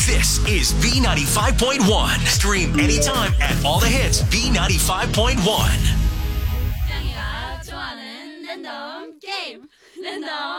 This is B95.1. Stream anytime at all the hits B95.1. 짱이가 좋아하는 랜덤 게임 랜덤